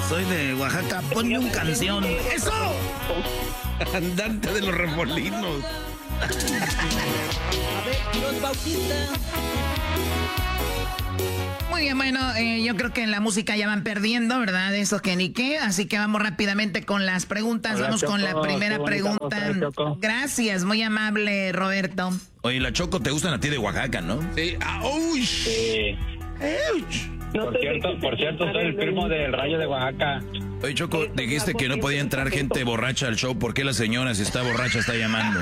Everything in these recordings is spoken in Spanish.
Soy de Oaxaca, ponme un canción. ¡Eso! Andante de los remolinos. A ver, los bautistas. Muy bien, bueno, yo creo que en la música ya van perdiendo, ¿verdad? Eso que ni qué. Así que vamos rápidamente con las preguntas. Hola, vamos Choco, con la primera pregunta. Gracias, muy amable, Roberto. Oye, la Choco, ¿te gustan a ti de Oaxaca, no? Sí. ¡Uy! Sí. Por cierto, soy el primo del Rayo de Oaxaca. Oye, Choco, dijiste que no podía entrar gente borracha al show. ¿Por qué la señora, si está borracha, está llamando?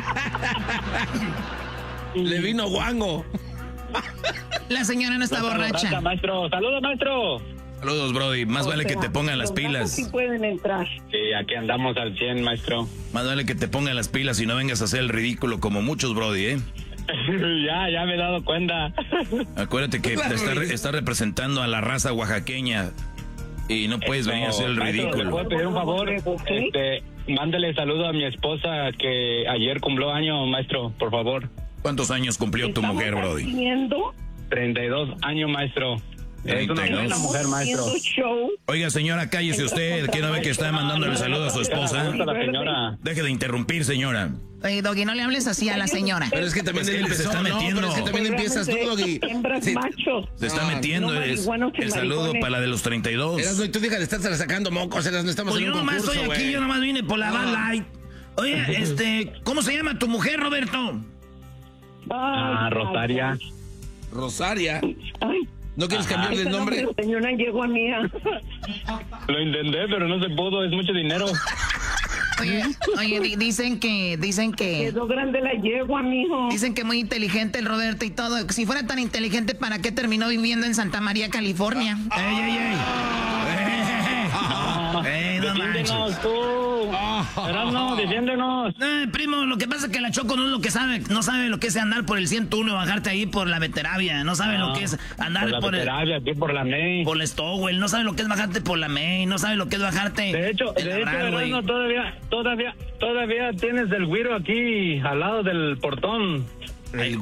Le vino guango. La señora no está borracha. Maestro. ¡Saludos, maestro! Saludos, Brody. Más vale que te pongan las pilas. Sí pueden entrar. Sí, aquí andamos al 100, maestro. Más vale que te pongan las pilas y no vengas a hacer el ridículo como muchos, Brody, ¿eh? ya me he dado cuenta. Acuérdate que te está representando a la raza oaxaqueña y no puedes venir a hacer el maestro, ridículo. ¿le puedo pedir un favor? Mándale saludo a mi esposa que ayer cumplió años, maestro, por favor. ¿Cuántos años cumplió tu mujer, Brody? Haciendo 32 años, maestro. Es una buena mujer, maestro. show. Oiga, señora, cállese usted. ¿Quién no ve que está mandándole saludo a su esposa? La señora. Deje de interrumpir, señora. Oye, Doggy, no le hables así a la señora. Pero es que también Pues él que se está metiendo. pero es que también empiezas tú, Doggy. Hembras machos. Se está metiendo no marihuanos y el saludo maricones. para la de los 32. Erasmo, y tú deja de estar sacando mocos, Erasmo, estamos Pues en yo un nomás concurso, estoy aquí, güey. yo nomás vine por la Bud Light. Oye, ¿cómo se llama tu mujer, Roberto? Rosaria. Rosaria. Ay, ¿No quieres cambiarle el nombre? Señora yegua mía. Lo intenté, pero no se pudo, es mucho dinero. Oye, dicen que Quedó grande la yegua, mijo. dicen que muy inteligente el Roberto y todo. Si fuera tan inteligente, ¿para qué terminó viviendo en Santa María, California? ¡Ey! No manches. Defiéndenos tú. Erasmo, defiéndenos. Primo, lo que pasa es que la Choco no es lo que sabe, no sabe lo que es andar por el 101, bajarte ahí por la Veteravia, no sabe lo que es andar por la aquí por la May. por el Stowell, no sabe lo que es bajarte por la May, no sabe lo que es bajarte. De hecho, Erasmo, todavía tienes el güiro aquí al lado del portón. Ahí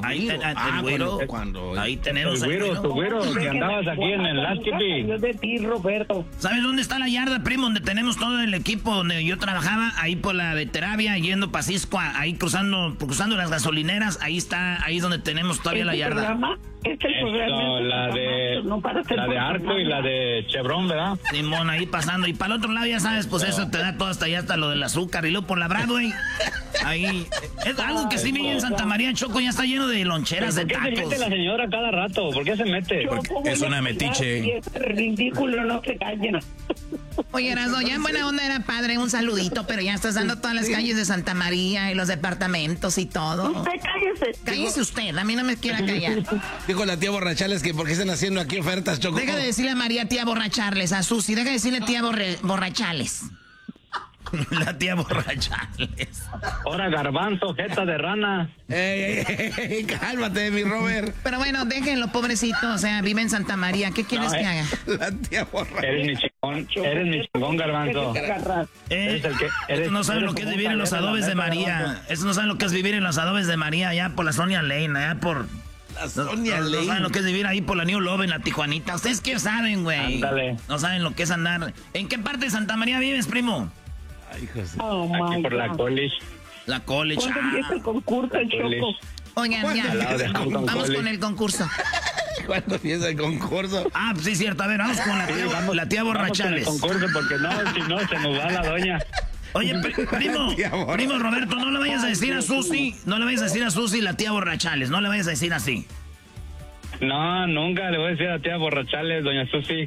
tenemos el güiro, tu güiro, que andabas aquí en el Lasquipi. Yo de ti, Roberto. ¿Sabes dónde está la yarda, primo? Donde tenemos todo el equipo donde yo trabajaba, ahí por la Veteravia, yendo para Cisco, ahí cruzando las gasolineras, ahí es donde tenemos todavía la yarda. Programa? Este es el programa. La de Arco y la de Chevron, ¿verdad? Simón, ahí pasando. Y para el otro lado, ya sabes, pues eso te da todo hasta allá, hasta lo del azúcar. Y luego por la Broadway, ahí. Es algo que sí vi en Santa María, Choco, ya está lleno de loncheras, de ¿Por qué se tacos. mete la señora cada rato? ¿Por qué se mete? Porque es una metiche. Y es ridículo, no se callen. Oye, Erasmo, ya en buena onda era padre, un saludito, pero ya estás dando todas las calles de Santa María y los departamentos y todo. Usted cállese. Cállese usted, a mí no me quiera callar. Dijo la tía Borrachales que por qué están haciendo aquí ofertas, Choco. Deja de decirle a María tía borracharles, a Susi, deja de decirle tía borrachales. La tía borrachales. Ahora garbanzo, jeta de rana. Ey, cálmate, mi Robert. Pero bueno, déjenlo, pobrecito, o sea, vive en Santa María, ¿qué quieres que haga? La tía Borrachales. Eres mi chingón, garbanzo. Estos no saben lo que es vivir en los adobes de María. Estos no saben lo que es vivir en los adobes de María, allá por la Sonia Lane, allá por... La Sonia No Lane. saben lo que es vivir ahí por la New Love en la Tijuanita. ¿Ustedes qué saben, güey? Ándale. No saben lo que es andar. ¿En qué parte de Santa María vives, primo? Ay, José. Aquí por la college. La College. ¿Cuándo empieza el concurso, el Choco? Oigan, ya. Al lado de Hampton Vamos College. con el concurso. ¿Cuándo empieza el concurso? Ah, pues sí, cierto. A ver, vamos con la tía Borrachales. Vamos con el concurso porque no, si no se nos va la doña. Oye, primo Roberto, no le vayas a decir a Susi, la tía Borrachales, no le vayas a decir así. No, nunca le voy a decir a la tía Borrachales, doña Susi.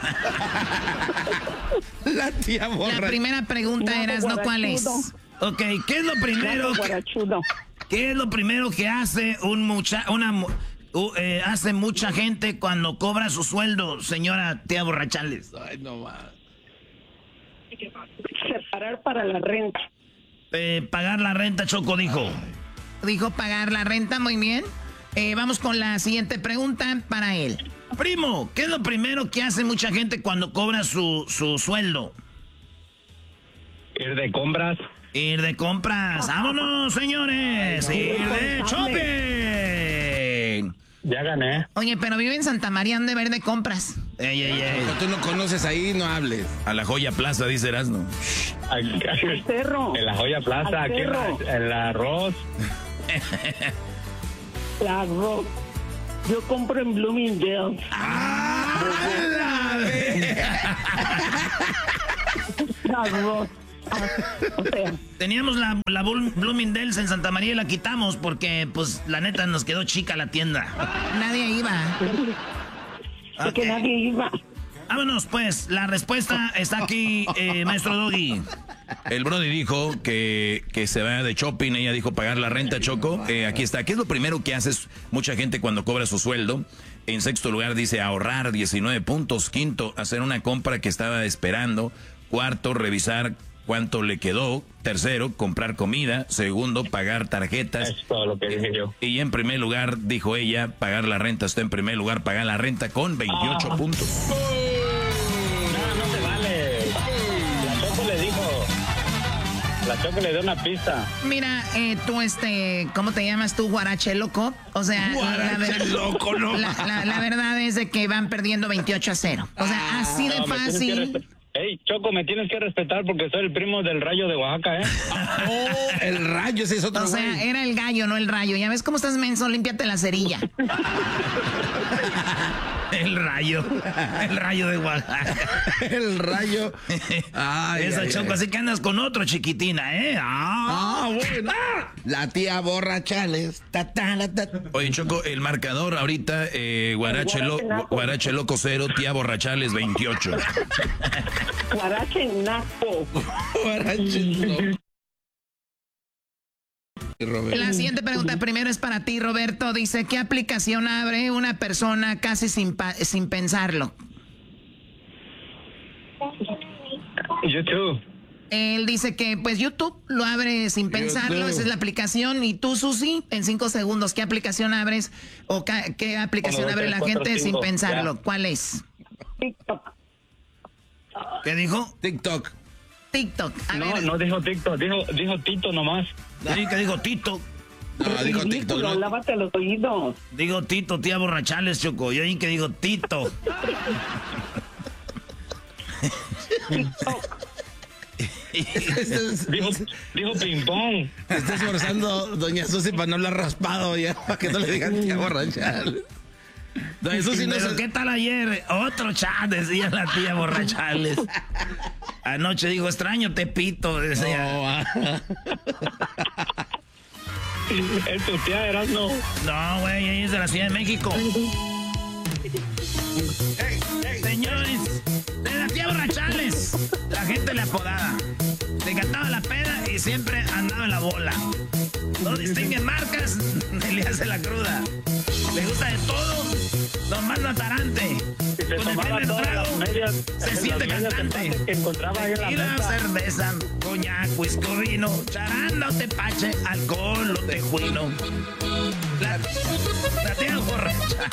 La tía La Borrachales. primera pregunta era, ¿no? ¿Cuál es? Ok, ¿qué es lo primero que hace hace mucha gente cuando cobra su sueldo, señora tía Borrachales? Ay, no más. Separar para la renta. Pagar la renta, Choco dijo. Dijo pagar la renta, muy bien. Vamos con la siguiente pregunta para él. Primo, ¿qué es lo primero que hace mucha gente cuando cobra su sueldo? Ir de compras. Ir de compras. ¡Vámonos, señores! ¡Ir de shopping! Ya gané. Oye, pero vive en Santa María, han de ver de compras. Cuando tú no conoces ahí, no hables. A la Joya Plaza, dice Erasmo. Al cerro. En la Joya Plaza, aquí en la Arroz. La Arroz. Yo compro en Bloomingdale. La Arroz. O sea, teníamos la Bloomingdale's en Santa María y la quitamos porque, pues, la neta nos quedó chica la tienda. Nadie iba. porque nadie iba. Vámonos, pues. La respuesta está aquí, maestro Doggy. El Brody dijo que se va de shopping. Ella dijo pagar la renta, Choco. Aquí está. ¿Qué es lo primero que haces mucha gente cuando cobra su sueldo? En sexto lugar dice ahorrar 19 puntos. Quinto, hacer una compra que estaba esperando. Cuarto, revisar cuánto le quedó. Tercero, comprar comida. Segundo, pagar tarjetas. Es todo lo que dije yo. Y en primer lugar, dijo ella, pagar la renta. Está en primer lugar, pagar la renta con 28 puntos. No se vale. La Choco le dijo. La Choco le dio una pista. Mira, tú, ¿cómo te llamas tú? Guarache loco. O sea, Loco, no. la verdad es de que van perdiendo 28-0. O sea, así de fácil. Ey, Choco, me tienes que respetar porque soy el primo del Rayo de Oaxaca, ¿eh? El Rayo, ese es otro. O sea, güey. era el gallo, no el Rayo. Ya ves cómo estás menso, límpiate la cerilla. El Rayo de Oaxaca. El Rayo. Ay, Esa Choco, así que andas con otro, chiquitina, ¿eh? Bueno. La tía borrachales. Oye, Choco, el marcador ahorita, Guarache Loco 0, tía Borrachales 28. Guarache naco. La siguiente pregunta primero es para ti, Roberto. Dice, ¿qué aplicación abre una persona casi sin pensarlo? YouTube. Él dice que, pues, YouTube lo abre sin pensarlo. YouTube. Esa es la aplicación. Y tú, Susi, en 5 segundos, ¿qué aplicación abres o qué aplicación 1, 2, abre 3, la 4, gente 5, sin pensarlo? ya. ¿Cuál es? TikTok. ¿Qué dijo? TikTok. TikTok. A ver, No dijo TikTok, dijo Tito nomás. sí, que dijo Tito. No, dijo TikTok. Ridículo, ¿No? lávate los oídos. Digo Tito, tía Borrachales, Choco. Yo oí que digo Tito. Dijo ping pong. Se está esforzando doña Susi para no hablar raspado ya, para que no le digan tía borrachales. Doña Susi no Pero se... ¿qué tal ayer? Otro chat, decía la tía Borrachales. Anoche dijo, extraño Tepito, decía. Es tu tía, Erasmo. No, güey, ella es de la Ciudad de México. Señores, de la tía Borrachales, la gente le apodaba. Le cantaba la peda y siempre andaba en la bola. No distingue marcas ni le hace la cruda. Le gusta de todo, nomás no atarante. Y se Con el tomaba primer todas trago, las medias. se siente cantante. Que encontraba ahí en la Y la mesa. cerveza, coñac, whisky, vino, charanda o tepache, alcohol o tejuino. La tía borracha.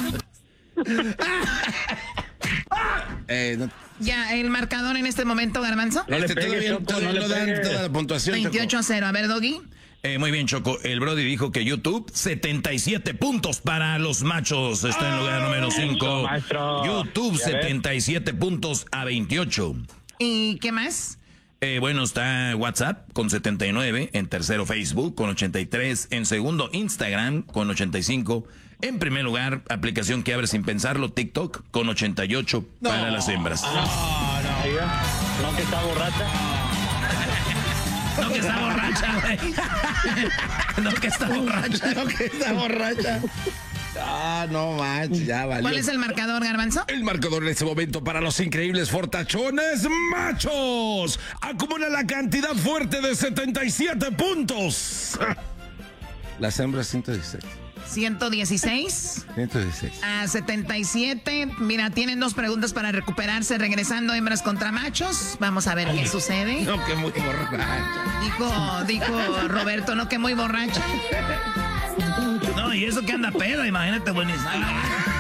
no, Ya, el marcador en este momento, Garbanzo. No le pegues, Choco, todavía no le no dan pegues. toda la puntuación. 28-0. A ver, Doggy. Muy bien, Choco. El Brody dijo que YouTube, 77 puntos para los machos. Está en lugar número 5. maestro. YouTube, Ya ves. 77 puntos a 28. ¿Y qué más? Bueno, está WhatsApp con 79. En tercero, Facebook con 83. En segundo, Instagram con 85. En primer lugar, aplicación que abre sin pensarlo, TikTok con 88 para las hembras. Oiga, no que está borracha. No que está borracha, güey. No que está borracha. No, que está borracha. No manches, ya valió. ¿Cuál es el marcador, Garbanzo? El marcador en este momento para los increíbles fortachones machos acumula la cantidad fuerte de 77 puntos. Las hembras 116. 116 116. a 77. Mira, tienen 2 preguntas para recuperarse. Regresando, hembras contra machos. Vamos a ver qué sucede. No, que muy borracha. Dijo Roberto, no que muy borracha. No, y eso que anda peda, imagínate, buenísimo.